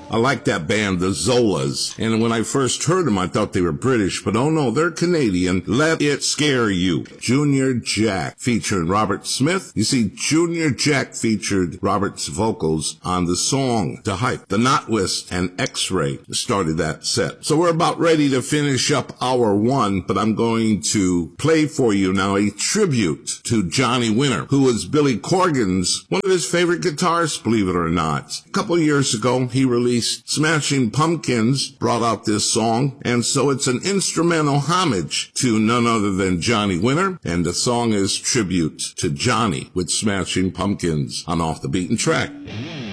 I like that band, the Zolas. And when I first heard them, I thought they were British, but oh no, they're Canadian. Let It Scare You. Junior Jack featured Robert Smith. You see, Junior Jack featured Robert's vocals on the song to Hype. The Notwist and X-Ray started that set. So we're about ready to finish up hour one, but I'm going to play for you now a tribute to Johnny Winter, who was Billy Corgan's, one of his favorite guitarists, believe it or not. A couple of years ago, he released Smashing Pumpkins, brought out this song, and so it's an instrumental homage to none other than Johnny Winter, and the song is Tribute to Johnny with Smashing Pumpkins on Off the Beaten Track.